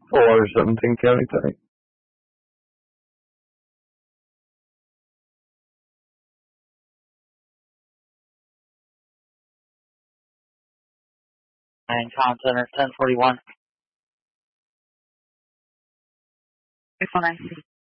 417 County Tank. And Con Center 1041. 619.